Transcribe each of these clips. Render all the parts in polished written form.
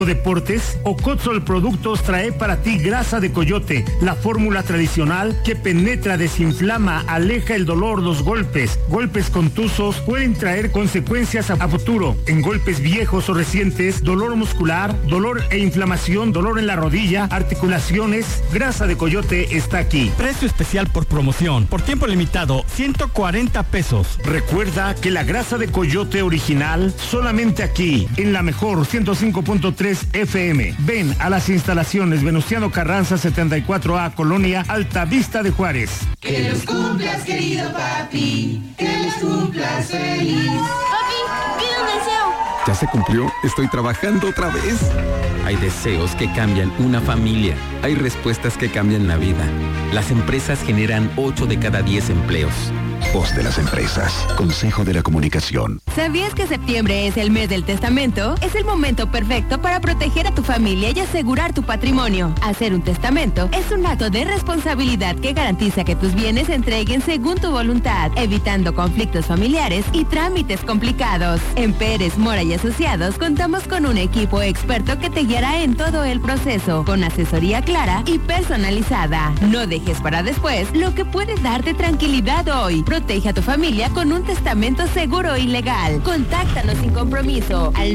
Deportes, Ocotzol Productos trae para ti grasa de coyote, la fórmula tradicional que penetra, desinflama, aleja el dolor, los golpes contusos pueden traer consecuencias a futuro, en golpes viejos o recientes, dolor muscular, dolor e inflamación, dolor en la rodilla, articulaciones, grasa de coyote está aquí. Precio especial por promoción, por tiempo limitado, 140 pesos. Recuerda que la grasa de coyote original, solamente aquí, en la mejor 105.3 FM. Ven a las instalaciones Venustiano Carranza 74A, Colonia Alta Vista de Juárez. Que los cumplas, querido papi, que los cumplas feliz. Papi, pide un deseo. ¿Ya se cumplió? Estoy trabajando otra vez. Hay deseos que cambian una familia. Hay respuestas que cambian la vida. Las empresas generan 8 de cada 10 empleos. Voz de las empresas. Consejo de la Comunicación. ¿Sabías que septiembre es el mes del testamento? Es el momento perfecto para proteger a tu familia y asegurar tu patrimonio. Hacer un testamento es un acto de responsabilidad que garantiza que tus bienes se entreguen según tu voluntad, evitando conflictos familiares y trámites complicados. En Pérez, Mora y Asociados contamos con un equipo experto que te guiará en todo el proceso, con asesoría clara y personalizada. No dejes para después lo que puede darte tranquilidad hoy. Protege a tu familia con un testamento seguro y legal. Contáctanos sin compromiso al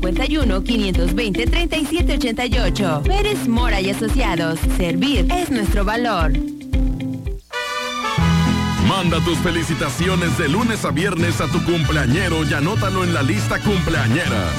951-520-3788. Pérez, Mora y Asociados. Servir es nuestro valor. Manda tus felicitaciones de lunes a viernes a tu cumpleañero y anótalo en la lista cumpleañera.